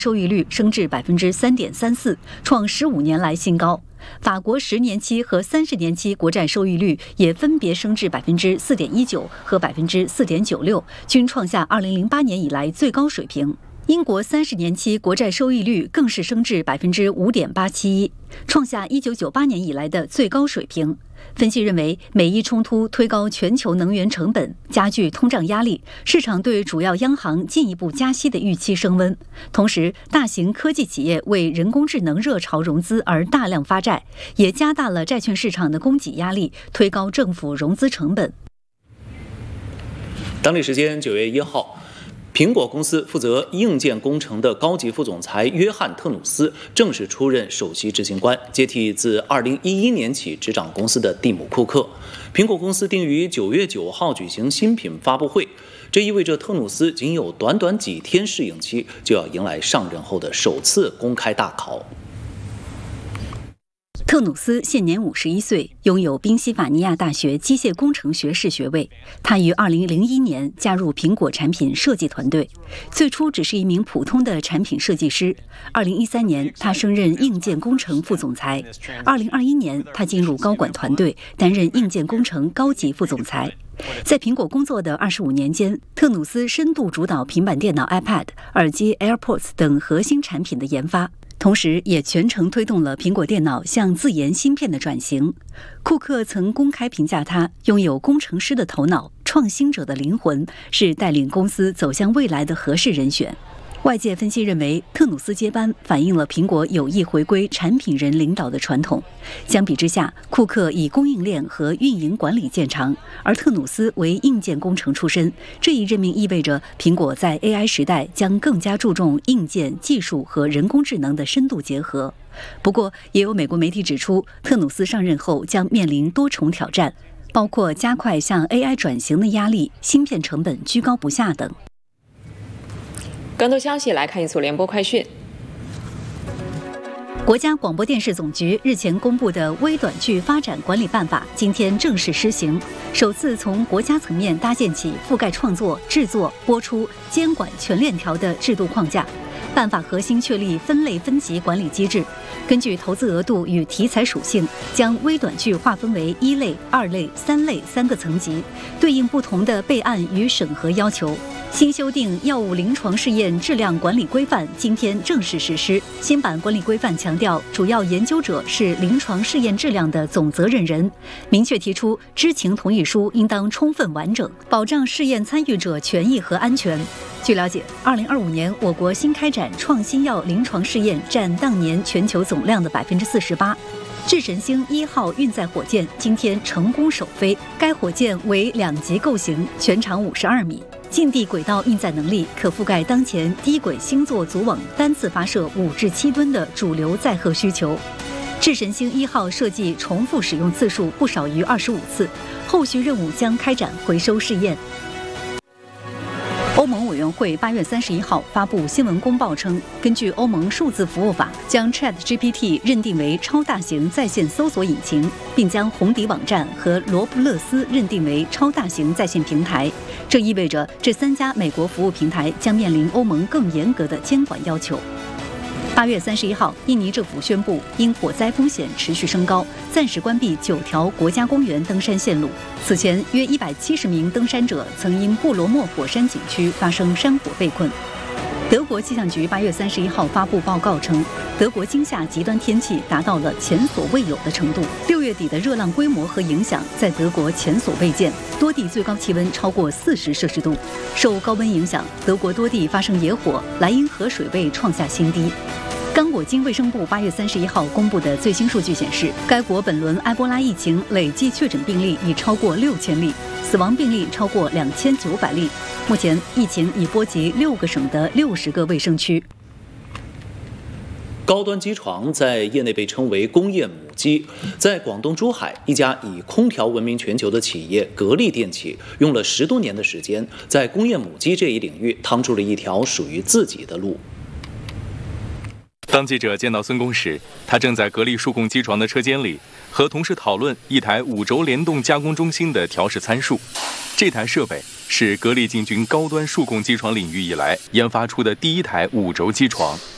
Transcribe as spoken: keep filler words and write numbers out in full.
收益率升至 百分之三点三四， 创十五年来新高。法国十年期和三十年期国债收益率也分别升至 百分之四点一九 和 百分之四点九六， 均创下二零零八年以来最高水平。英国三十年期国债收益率更是升至 百分之五点八七一， 创下一九九八年以来的最高水平。分析认为，美伊冲突推高全球能源成本，加剧通胀压力，市场对主要央行进一步加息的预期升温。同时，大型科技企业为人工智能热潮融资而大量发债，也加大了债券市场的供给压力，推高政府融资成本。 当地时间九月一号，苹果公司负责硬件工程的高级副总裁约翰·特努斯正式出任首席执行官，接替自二零一一年起执掌公司的蒂姆·库克。苹果公司定于九月九号举行新品发布会，这意味着特努斯仅有短短几天适应期，就要迎来上任后的首次公开大考。 特努斯现年五十一岁，拥有宾夕法尼亚大学机械工程学士学位。他于二零零一年加入苹果产品设计团队，最初只是一名普通的产品设计师。二零一三年，他升任硬件工程副总裁。二零二一年，他进入高管团队，担任硬件工程高级副总裁。在苹果工作的二十五年间，特努斯深度主导平板电脑 iPad、耳机 AirPods 等核心产品的研发。同时也全程推动了苹果电脑向自研芯片的转型。库克曾公开评价他拥有工程师的头脑、创新者的灵魂，是带领公司走向未来的合适人选。外界分析认为，特努斯接班反映了苹果有意回归产品人领导的传统。相比之下，库克以供应链和运营管理见长，而特努斯为硬件工程出身。这一任命意味着苹果在 A I 时代将更加注重硬件技术和人工智能的深度结合。不过，也有美国媒体指出，特努斯上任后将面临多重挑战，包括加快向 A I 转型的压力、芯片成本居高不下等。 更多消息来看一组联播快讯。 国家广播电视总局日前公布的微短剧发展管理办法今天正式施行，首次从国家层面搭建起覆盖创作、制作、播出、监管全链条的制度框架。办法核心确立分类分级管理机制，根据投资额度与题材属性，将微短剧划分为一类、二类、三类三个层级，对应不同的备案与审核要求。新修订药物临床试验质量管理规范今天正式实施。新版管理规范强调，主要研究者是临床试验质量的总责任人，明确提出知情同意书应当充分完整，保障试验参与者权益和安全。据了解，二零二五年我国新开展创新药临床试验占当年全球总量的百分之四十八。智神星一号运载火箭今天成功首飞，该火箭为两级构型，全长五十二米。近地轨道运载能力可覆盖当前低轨星座组网单次发射五至七吨的主流载荷需求。智神星一号设计重复使用次数不少于二十五次，后续任务将开展回收试验。欧盟委员会八月三十一号发布新闻公报称，根据欧盟数字服务法，将 ChatGPT 认定为超大型在线搜索引擎，并将红底网站和罗布勒斯认定为超大型在线平台。这意味着这三家美国服务平台将面临欧盟更严格的监管要求。八月三十一号，印尼政府宣布，因火灾风险持续升高，暂时关闭九条国家公园登山线路。此前，约一百七十名登山者曾因布罗莫火山景区发生山火被困。德国气象局八月三十一号发布报告称，德国今夏极端天气达到了前所未有的程度。六月底的热浪规模和影响在德国前所未见，多地最高气温超过四十摄氏度。受高温影响，德国多地发生野火，莱茵河水位创下新低。刚果金卫生部八月三十一号公布的最新数据显示，该国本轮埃博拉疫情累计确诊病例已超过六千例，死亡病例超过两千九百例。目前，疫情已波及六个省的六十个卫生区。 高端机床在业内被称为工业母机。在广东珠海，一家以空调闻名全球的企业格力电器，用了十多年的时间，在工业母机这一领域趟出了一条属于自己的路。 当记者见到孙工时，他正在格力数控机床的车间里，和同事讨论一台五轴联动加工中心的调试参数。这台设备是格力进军高端数控机床领域以来研发出的第一台五轴机床。